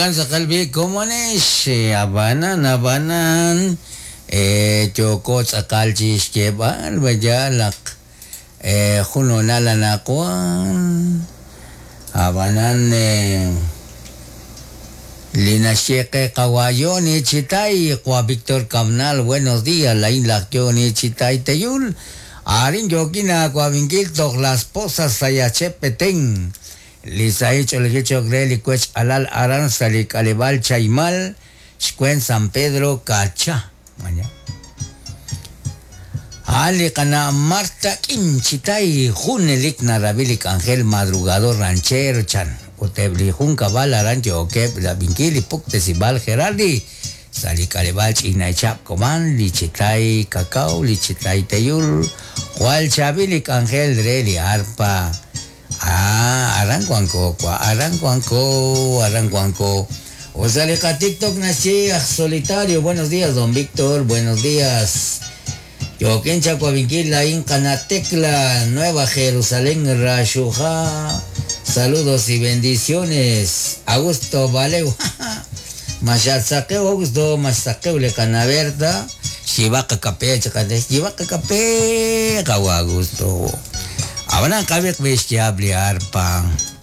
Sa kalbi komonesh abanan choko tsakal chishkebal bajalak junonala nakuan abanan linasheke kawayoni chitay kwa Víctor Camnal buenos días la inlakyoni chitay teyul arin yokina kwa vingil tok las posas sayachepeteng Lisay Cholgicho Greli Cuech Alal Aran Sali Calibal Chaimal Shkuen San Pedro Cacha Maña Ali Cana Marta Kimchitai Junelik Narabilik Ángel Madrugador Ranchero Chan Utebli Jun Cabal Arancho Okep La Vinkili Pukte Sibal Geraldi Sali Calibal Chinaichap Coman Lichitai Cacao Lichitai Teyul Jual Chabilik Ángel Dreli Arpa Arancuanco. O sale ka TikTok na siya solitario. Buenos días, don Víctor. Buenos días. Yo quien Chacuavinquil, la Inca Natecla, Nueva Jerusalén, Rashuja. Saludos y bendiciones. Augusto Valeu. Mashatsakeu, Augusto, Masakeu, le canaverta. Shibaka Cape, Chacades, Shibaka Cape, Augusto. Ahora cabe que arpa.